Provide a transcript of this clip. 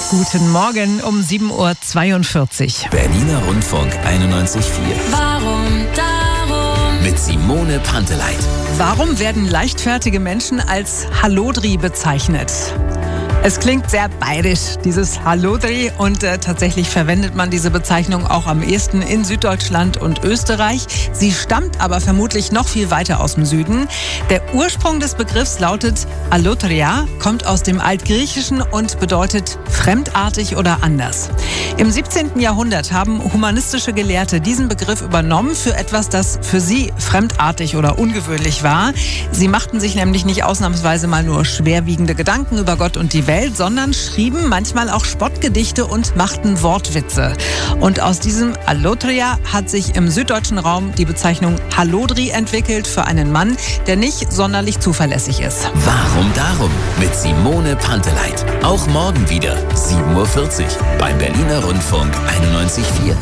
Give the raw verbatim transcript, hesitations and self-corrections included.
Guten Morgen um sieben Uhr zweiundvierzig. Berliner Rundfunk einundneunzig Komma vier. Warum darum? Mit Simone Panteleit. Warum werden leichtfertige Menschen als Hallodri bezeichnet? Es klingt sehr bayerisch, dieses Hallodri, und äh, tatsächlich verwendet man diese Bezeichnung auch am ehesten in Süddeutschland und Österreich. Sie stammt aber vermutlich noch viel weiter aus dem Süden. Der Ursprung des Begriffs lautet allotria, kommt aus dem Altgriechischen und bedeutet fremdartig oder anders. Im siebzehnten Jahrhundert haben humanistische Gelehrte diesen Begriff übernommen für etwas, das für sie fremdartig oder ungewöhnlich war. Sie machten sich nämlich nicht ausnahmsweise mal nur schwerwiegende Gedanken über Gott und die Welt, sondern schrieben manchmal auch Spottgedichte und machten Wortwitze. Und aus diesem allotria hat sich im süddeutschen Raum die Bezeichnung Hallodri entwickelt für einen Mann, der nicht sonderlich zuverlässig ist. Warum darum? Mit Simone Panteleit. Auch morgen wieder sieben Uhr vierzig beim Berliner Rundfunk einundneunzig Komma vier.